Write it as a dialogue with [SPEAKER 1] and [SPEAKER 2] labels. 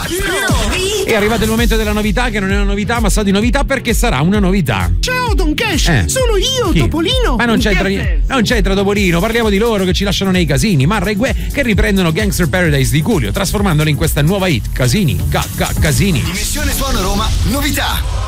[SPEAKER 1] È arrivato il momento della novità, che non è una novità, ma sa di novità perché sarà una novità.
[SPEAKER 2] Ciao Don Cash, sono io,
[SPEAKER 1] Chi?
[SPEAKER 2] Topolino.
[SPEAKER 1] Ma non c'entra Topolino, parliamo di loro che ci lasciano nei casini, Marra e Gue, che riprendono Gangster Paradise di Coolio, trasformandolo in questa nuova hit, Casini, Casini.
[SPEAKER 3] Missione Suono Roma, novità.